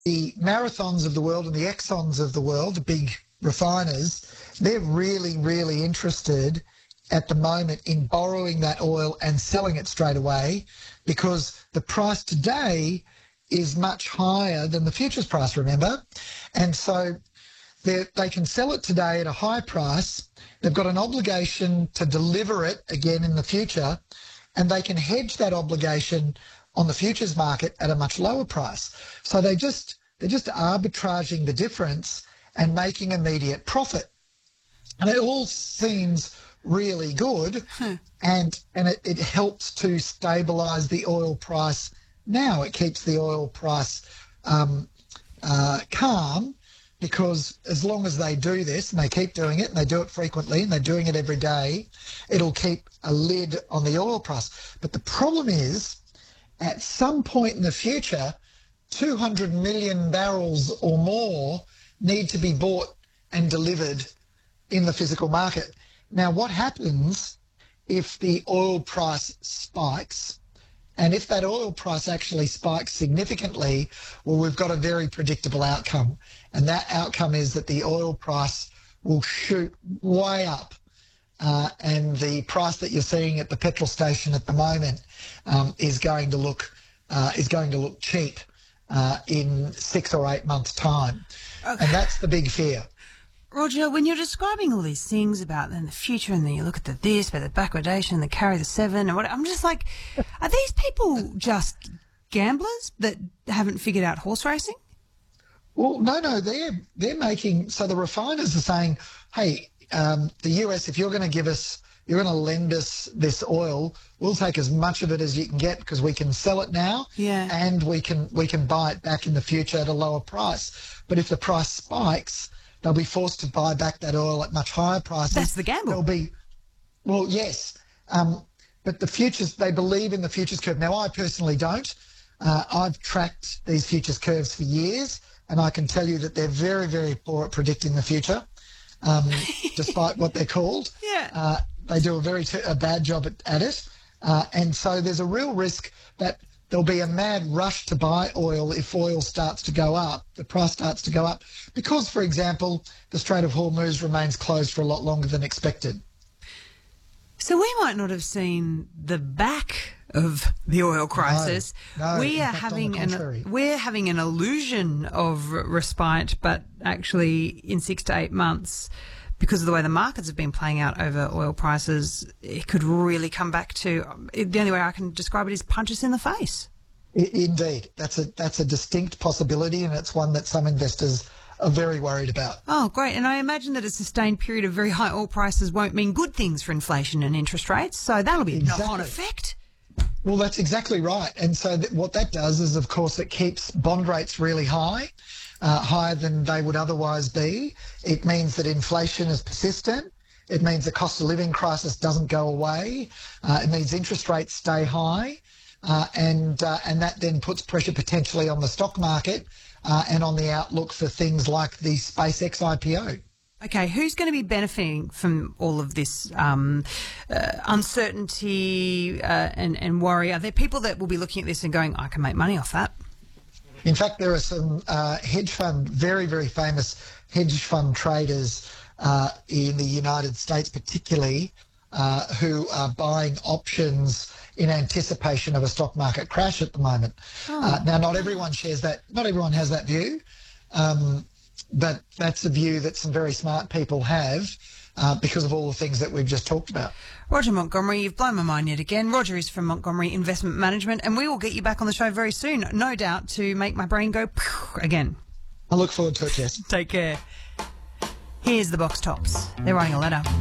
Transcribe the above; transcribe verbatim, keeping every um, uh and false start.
the Marathons of the world and the Exxons of the world, the big refiners, they're really, really interested at the moment in borrowing that oil and selling it straight away because the price today is much higher than the futures price, remember? And so they can sell it today at a high price. They've got an obligation to deliver it again in the future, and they can hedge that obligation on the futures market at a much lower price. So they just, they're just arbitraging the difference and making immediate profit. And it all seems really good, hmm. and and it, it helps to stabilise the oil price now. It keeps the oil price um, uh, calm, because as long as they do this, and they keep doing it, and they do it frequently, and they're doing it every day, it'll keep a lid on the oil price. But the problem is, at some point in the future, two hundred million barrels or more need to be bought and delivered in the physical market. Now, what happens if the oil price spikes? And if that oil price actually spikes significantly, well, we've got a very predictable outcome. And that outcome is that the oil price will shoot way up. Uh, and the price that you're seeing at the petrol station at the moment um, is going to look uh, is going to look cheap uh, in six or eight months' time. Okay. And that's the big fear. Roger, when you're describing all these things about then the future, and then you look at the this, about the backwardation, the carry the seven, and what, I'm just like, are these people just gamblers that haven't figured out horse racing? Well, no, no, they're they're making, so the refiners are saying, hey, um, the U S, if you're going to give us, you're going to lend us this oil, we'll take as much of it as you can get because we can sell it now, yeah, and we can we can buy it back in the future at a lower price. But if the price spikes, they'll be forced to buy back that oil at much higher prices. That's the gamble. They'll be, well, yes, um, but the futures, they believe in the futures curve. Now, I personally don't. Uh, I've tracked these futures curves for years, and I can tell you that they're very, very poor at predicting the future, um, despite what they're called. Yeah. Uh, they do a very t- a bad job at, at it. Uh, and so there's a real risk that there'll be a mad rush to buy oil if oil starts to go up, the price starts to go up, because, for example, the Strait of Hormuz remains closed for a lot longer than expected. So we might not have seen the back of the oil crisis. No, no, we are having an we're having an illusion of respite, but actually in six to eight months, because of the way the markets have been playing out over oil prices, it could really come back to, the only way I can describe it is punch us in the face. Indeed. That's a that's a distinct possibility, and it's one that some investors are very worried about. Oh, great. And I imagine that a sustained period of very high oil prices won't mean good things for inflation and interest rates, so that'll be a exactly. knock-on effect. Well, that's exactly right. And so th- what that does is, of course, it keeps bond rates really high, uh, higher than they would otherwise be. It means that inflation is persistent. It means the cost of living crisis doesn't go away. Uh, it means interest rates stay high. Uh, and uh, and that then puts pressure potentially on the stock market uh, and on the outlook for things like the SpaceX I P O. Okay, who's going to be benefiting from all of this um, uh, uncertainty uh, and, and worry? Are there people that will be looking at this and going, I can make money off that? In fact, there are some uh, hedge fund, very, very famous hedge fund traders uh, in the United States particularly, uh, who are buying options in anticipation of a stock market crash at the moment. Oh. Uh, now, not everyone shares that. Not everyone has that view, um, but that's a view that some very smart people have uh, because of all the things that we've just talked about. Roger Montgomery, you've blown my mind yet again. Roger is from Montgomery Investment Management, and we will get you back on the show very soon, no doubt, to make my brain go again. I look forward to it, Jess. Take care. Here's the Box Tops. They're writing a letter.